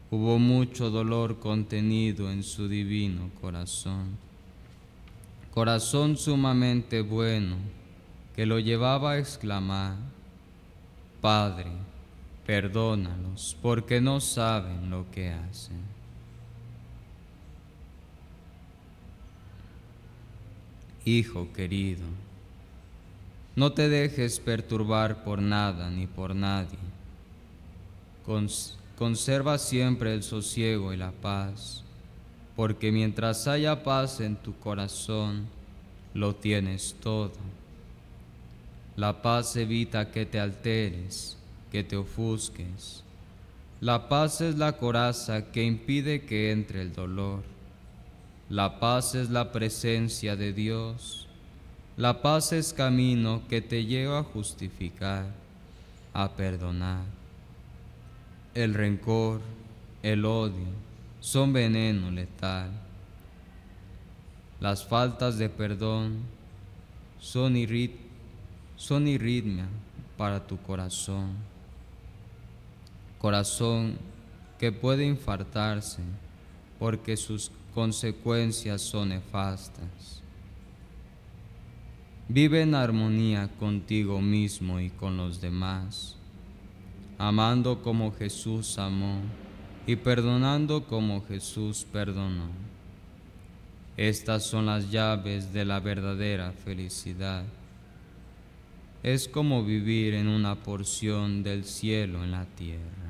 Hubo mucho dolor contenido en su divino corazón, corazón sumamente bueno, que lo llevaba a exclamar: Padre, perdónalos, porque no saben lo que hacen. Hijo querido, no te dejes perturbar por nada ni por nadie. Conserva siempre el sosiego y la paz, porque mientras haya paz en tu corazón, lo tienes todo. La paz evita que te alteres, que te ofusques. La paz es la coraza que impide que entre el dolor. La paz es la presencia de Dios. La paz es camino que te lleva a justificar, a perdonar. El rencor, el odio, son veneno letal. Las faltas de perdón son irritmia para tu corazón. Corazón que puede infartarse porque sus consecuencias son nefastas. Vive en armonía contigo mismo y con los demás, amando como Jesús amó y perdonando como Jesús perdonó. Estas son las llaves de la verdadera felicidad. Es como vivir en una porción del cielo en la tierra.